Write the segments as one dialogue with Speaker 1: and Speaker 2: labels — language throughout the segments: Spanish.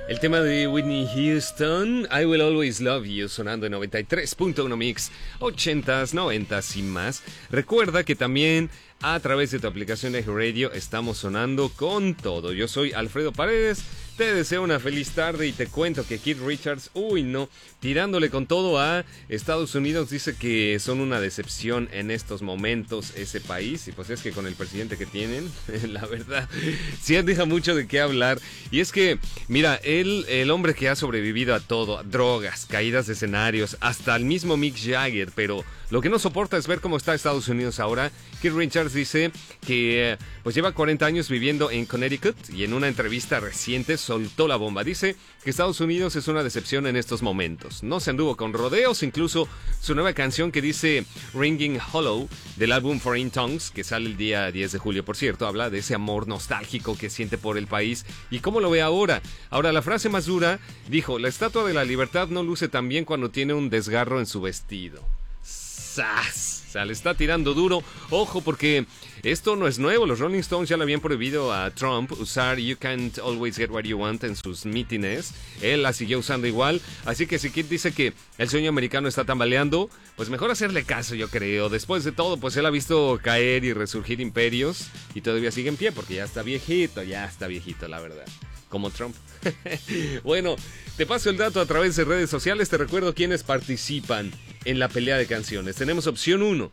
Speaker 1: El tema de Whitney Houston, I Will Always Love You, sonando en 93.1 Mix, 80s, 90s y más. Recuerda que también a través de tu aplicación de Radio estamos sonando con todo. Yo soy Alfredo Paredes, te deseo una feliz tarde y te cuento que Keith Richards, tirándole con todo a Estados Unidos, dice que son una decepción en estos momentos ese país. Y pues es que con el presidente que tienen, la verdad, sí deja mucho de qué hablar. Y es que, mira, el hombre que ha sobrevivido a todo, a drogas, caídas de escenarios, hasta el mismo Mick Jagger, pero lo que no soporta es ver cómo está Estados Unidos ahora. Keith Richards dice que pues lleva 40 años viviendo en Connecticut y en una entrevista reciente soltó la bomba. Dice que Estados Unidos es una decepción en estos momentos. No se anduvo con rodeos, incluso su nueva canción que dice Ringing Hollow del álbum Foreign Tongues, que sale el día 10 de julio, por cierto, habla de ese amor nostálgico que siente por el país y cómo lo ve ahora. Ahora, la frase más dura, dijo, la Estatua de la Libertad no luce tan bien cuando tiene un desgarro en su vestido. ¡Sas! O sea, le está tirando duro. Ojo, porque esto no es nuevo. Los Rolling Stones ya le habían prohibido a Trump usar You Can't Always Get What You Want en sus mítines. Él la siguió usando igual. Así que si Kid dice que el sueño americano está tambaleando, pues mejor hacerle caso, yo creo. Después de todo, pues él ha visto caer y resurgir imperios y todavía sigue en pie porque ya está viejito, la verdad. Como Trump. Bueno, te paso el dato a través de redes sociales. Te recuerdo quiénes participan en la pelea de canciones. Tenemos opción 1.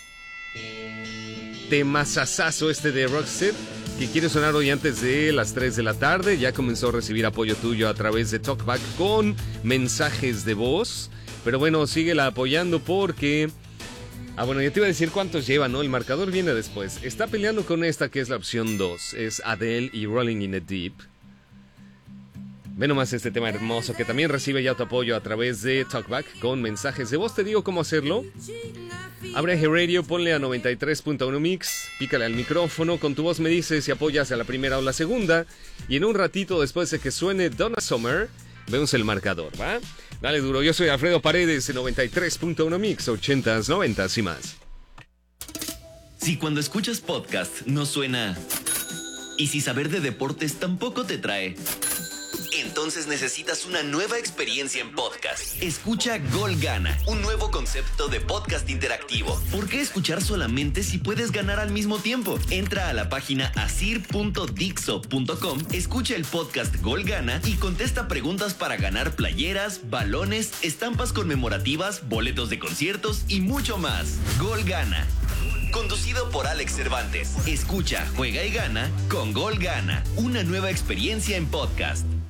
Speaker 1: Temazazazo de Roxette, que quiere sonar hoy antes de las 3 de la tarde. Ya comenzó a recibir apoyo tuyo a través de Talkback con mensajes de voz. Pero bueno, síguela apoyando porque... bueno, ya te iba a decir cuántos lleva, ¿no? El marcador viene después. Está peleando con esta que es la opción 2. Es Adele y Rolling in the Deep. Ve nomás este tema hermoso que también recibe ya tu apoyo a través de Talkback con mensajes de voz. Te digo cómo hacerlo. Abre Radio, ponle a 93.1 Mix, pícale al micrófono, con tu voz me dices si apoyas a la primera o la segunda. Y en un ratito después de que suene Donna Summer, vemos el marcador, ¿va? Dale duro, yo soy Alfredo Paredes de 93.1 Mix, 80s, 90s y más.
Speaker 2: Si cuando escuchas podcast no suena... y si saber de deportes tampoco te trae... entonces necesitas una nueva experiencia en podcast. Escucha Gol Gana, un nuevo concepto de podcast interactivo. ¿Por qué escuchar solamente si puedes ganar al mismo tiempo? Entra a la página asir.dixo.com, escucha el podcast Gol Gana y contesta preguntas para ganar playeras, balones, estampas conmemorativas, boletos de conciertos y mucho más. Gol Gana. Conducido por Alex Cervantes. Escucha, juega y gana con Gol Gana, una nueva experiencia en podcast.